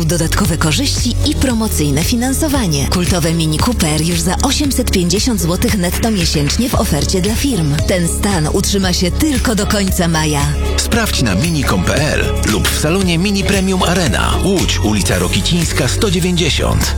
dodatkowe korzyści i promocyjne finansowanie. Kultowe Mini Cooper już za 850 zł netto miesięcznie w ofercie dla firm. Ten stan utrzyma się tylko do końca maja. Sprawdź na minicom.pl lub w salonie Mini Premium Arena. Łódź, ulica Rokicińska 190.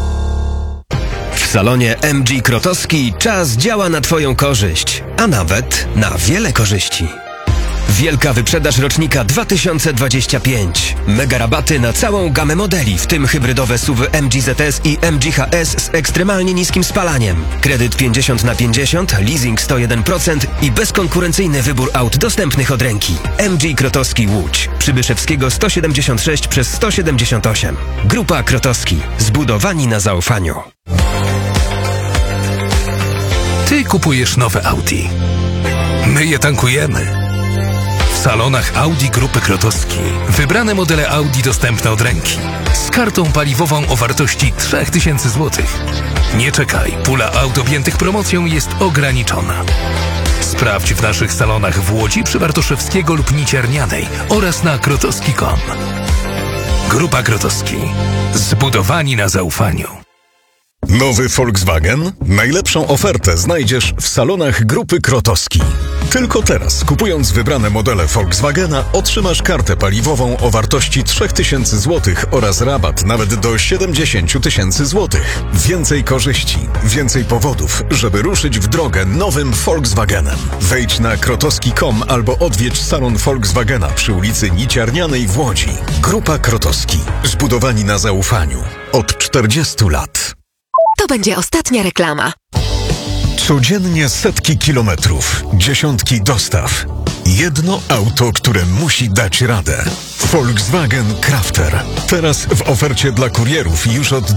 W salonie MG Krotowski czas działa na Twoją korzyść, a nawet na wiele korzyści. Wielka wyprzedaż rocznika 2025. Mega rabaty na całą gamę modeli, w tym hybrydowe SUV-y MG ZS i MG HS z ekstremalnie niskim spalaniem. Kredyt 50/50, leasing 101% i bezkonkurencyjny wybór aut dostępnych od ręki. MG Krotowski Łódź. Przybyszewskiego 176 przez 178. Grupa Krotowski. Zbudowani na zaufaniu. Ty kupujesz nowe Audi. My je tankujemy. W salonach Audi Grupy Krotowski wybrane modele Audi dostępne od ręki. Z kartą paliwową o wartości 3000 zł. Nie czekaj, pula aut objętych promocją jest ograniczona. Sprawdź w naszych salonach w Łodzi przy Bartoszewskiego lub Niciarnianej oraz na krotowski.com. Grupa Krotowski. Zbudowani na zaufaniu. Nowy Volkswagen? Najlepszą ofertę znajdziesz w salonach Grupy Krotowski. Tylko teraz, kupując wybrane modele Volkswagena, otrzymasz kartę paliwową o wartości 3000 zł oraz rabat nawet do 70 000 zł. Więcej korzyści, więcej powodów, żeby ruszyć w drogę nowym Volkswagenem. Wejdź na krotowski.com albo odwiedź salon Volkswagena przy ulicy Niciarnianej w Łodzi. Grupa Krotowski. Zbudowani na zaufaniu. Od 40 lat. To będzie ostatnia reklama. Codziennie setki kilometrów, dziesiątki dostaw. Jedno auto, które musi dać radę. Volkswagen Crafter. Teraz w ofercie dla kurierów już od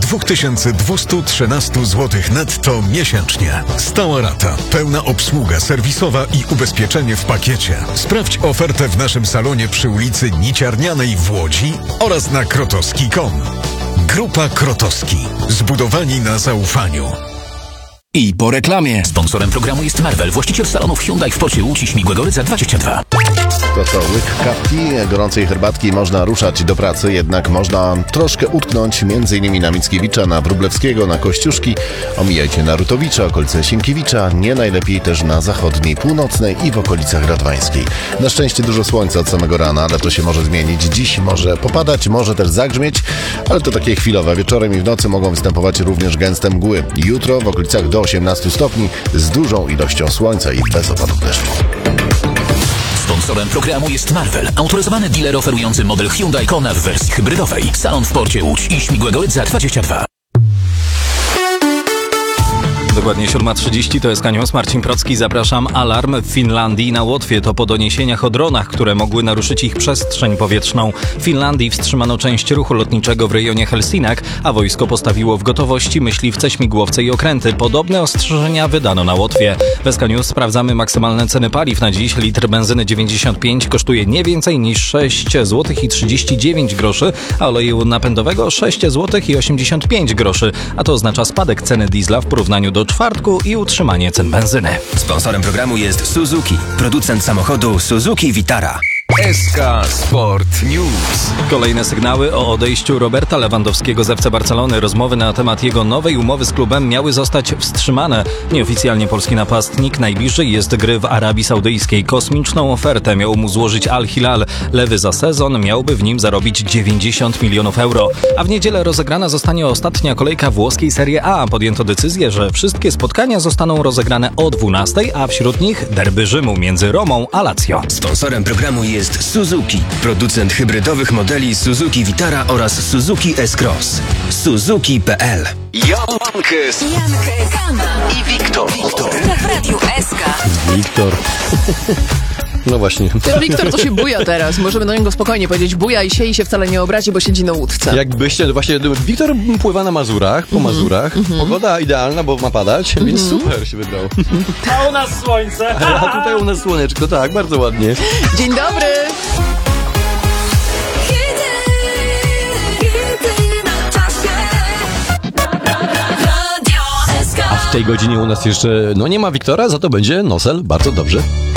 2213 zł netto miesięcznie. Stała rata, pełna obsługa serwisowa i ubezpieczenie w pakiecie. Sprawdź ofertę w naszym salonie przy ulicy Niciarnianej w Łodzi oraz na krotowski.com. Grupa Krotowski. Zbudowani na zaufaniu. I po reklamie. Sponsorem programu jest Marvel, właściciel salonów Hyundai w Porcie Łódź i Śmigłego Rydza 22. To łyk kawki, gorącej herbatki, można ruszać do pracy, jednak można troszkę utknąć m.in. na Mickiewicza, na Wróblewskiego, na Kościuszki. Omijajcie Narutowicza, okolice Sienkiewicza, nie najlepiej też na zachodniej, północnej i w okolicach Radwańskiej. Na szczęście dużo słońca od samego rana, ale to się może zmienić. Dziś może popadać, może też zagrzmieć, ale to takie chwilowe. Wieczorem i w nocy mogą występować również gęste mgły. Jutro w okolicach do 18 stopni z dużą ilością słońca i bez opadów deszczu. Sponsorem programu jest Marvel, autoryzowany dealer oferujący model Hyundai Kona w wersji hybrydowej. Salon w Porcie Łódź i Śmigłego Rydza 22. Dokładnie 7:30, to jest Kanios, Marcin Procki. Zapraszam. Alarm w Finlandii i na Łotwie to po doniesieniach o dronach, które mogły naruszyć ich przestrzeń powietrzną. W Finlandii wstrzymano część ruchu lotniczego w rejonie Helsinek, a wojsko postawiło w gotowości myśliwce, śmigłowce i okręty. Podobne ostrzeżenia wydano na Łotwie. W SK News sprawdzamy maksymalne ceny paliw na dziś. Litr benzyny 95 kosztuje nie więcej niż 6 zł i 39 groszy, a oleju napędowego 6 zł i 85 groszy. A to oznacza spadek ceny diesla w porównaniu do czwartku i utrzymanie cen benzyny. Sponsorem programu jest Suzuki, producent samochodu Suzuki Vitara. SK Sport News. Kolejne sygnały o odejściu Roberta Lewandowskiego z FC Barcelony. Rozmowy na temat jego nowej umowy z klubem miały zostać wstrzymane. Nieoficjalnie polski napastnik najbliżej jest gry w Arabii Saudyjskiej. Kosmiczną ofertę miał mu złożyć Al Hilal. Lewy za sezon miałby w nim zarobić 90 milionów euro. A w niedzielę rozegrana zostanie ostatnia kolejka włoskiej Serie A. Podjęto decyzję, że wszystkie spotkania zostaną rozegrane o 12:00, a wśród nich derby Rzymu między Romą a Lazio. Sponsorem programu jest Suzuki, producent hybrydowych modeli Suzuki Vitara oraz Suzuki S-Cross. Suzuki.pl. Jankes, Kama i Wiktor. w Radiu SK. Wiktor. No właśnie. Ten Wiktor to się buja teraz. Możemy do niego spokojnie powiedzieć buja i się wcale nie obrazi, bo siedzi na łódce. Jakbyście, właśnie, Wiktor pływa na Mazurach, po Mazurach. Pogoda idealna, bo ma padać, więc super się wybrał. A u nas słońce. A tutaj u nas słoneczko, tak, bardzo ładnie. Dzień dobry! A w tej godzinie u nas jeszcze, nie ma Wiktora, za to będzie Nosel, bardzo dobrze.